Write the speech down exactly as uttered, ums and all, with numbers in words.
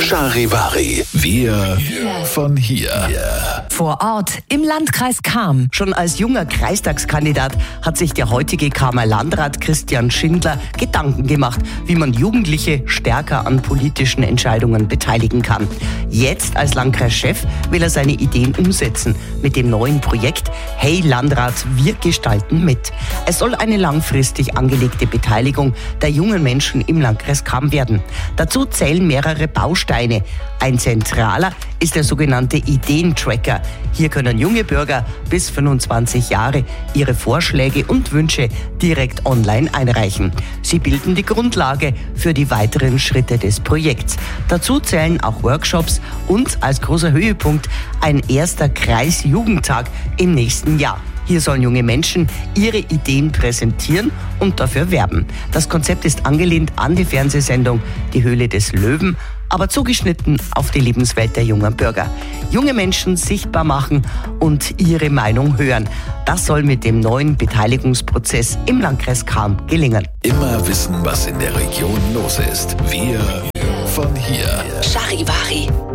Charivari. Wir von hier. Vor Ort im Landkreis Cham. Schon als junger Kreistagskandidat hat sich der heutige Chamer Landrat Christian Schindler Gedanken gemacht, wie man Jugendliche stärker an politischen Entscheidungen beteiligen kann. Jetzt als Landkreischef will er seine Ideen umsetzen mit dem neuen Projekt Hey Landrat, wir gestalten mit. Es soll eine langfristig angelegte Beteiligung der jungen Menschen im Landkreis Cham werden. Dazu zählen mehrere Bausteine. Ein zentraler ist der sogenannte Ideentracker. Hier können junge Bürger bis fünfundzwanzig Jahre ihre Vorschläge und Wünsche direkt online einreichen. Sie bilden die Grundlage für die weiteren Schritte des Projekts. Dazu zählen auch Workshops und als großer Höhepunkt ein erster Kreisjugendtag im nächsten Jahr. Hier sollen junge Menschen ihre Ideen präsentieren und dafür werben. Das Konzept ist angelehnt an die Fernsehsendung Die Höhle des Löwen, aber zugeschnitten auf die Lebenswelt der jungen Bürger. Junge Menschen sichtbar machen und ihre Meinung hören. Das soll mit dem neuen Beteiligungsprozess im Landkreis Cham gelingen. Immer wissen, was in der Region los ist. Wir von hier. Charivari.